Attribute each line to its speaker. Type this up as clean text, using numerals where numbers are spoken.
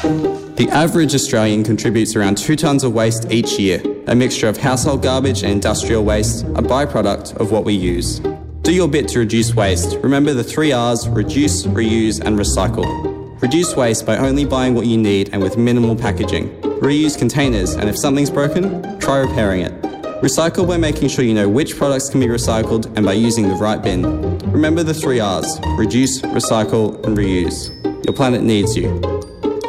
Speaker 1: The average Australian contributes around 2 tonnes of waste each year, a mixture of household garbage and industrial waste, a byproduct of what we use. Do your bit to reduce waste. Remember the 3 R's: reduce, reuse and recycle. Reduce waste by only buying what you need and with minimal packaging. Reuse containers, and if something's broken, try repairing it. Recycle by making sure you know which products can be recycled and by using the right bin. Remember the 3 R's: reduce, recycle and reuse. Your planet needs you.